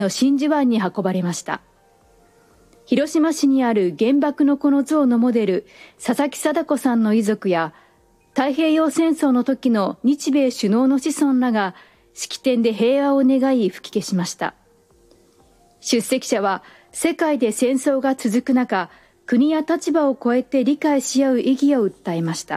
の真珠湾に運ばれました。広島市にある原爆の子の像のモデル、佐々木禎子さんの遺族や、太平洋戦争の時の日米首脳の子孫らが式典で平和を願い吹き消しました。出席者は、世界で戦争が続く中、国や立場を超えて理解し合う意義を訴えました。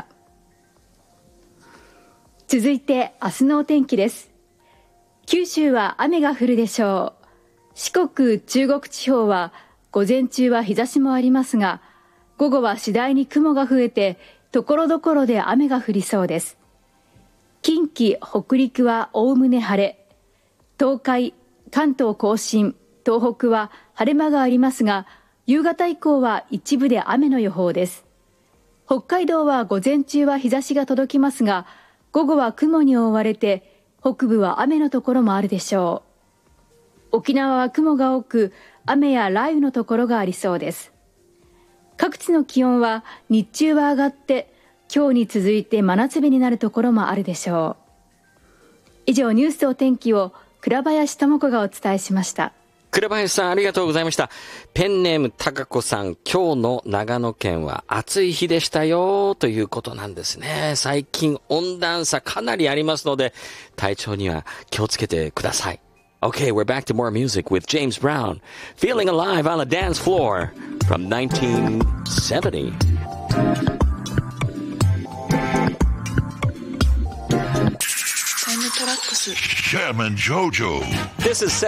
続いて明日のお天気です。九州は雨が降るでしょう。四国、中国地方は午前中は日差しもありますが、午後は次第に雲が増えて、ところどころで雨が降りそうです。近畿、北陸はおおむね晴れ。東海、関東甲信、東北は晴れ間がありますが、夕方以降は一部で雨の予報です。北海道は午前中は日差しが届きますが、午後は雲に覆われて、北部は雨のところもあるでしょう。沖縄は雲が多く、雨や雷雨のところがありそうです。各地の気温は日中は上がって、今日に続いて真夏日になるところもあるでしょう。以上、ニュースとお天気を倉林智子がお伝えしました。 倉林さん、ありがとうございました。ペンネームたかこさん、今日の長野県は暑い日でしたよということなんですね。最近温暖差かなりありますので、体調には気をつけてください。Okay, we're back to more music with James Brown, Feeling Alive on the Dance Floor from 1970. Chairman Jojo. This is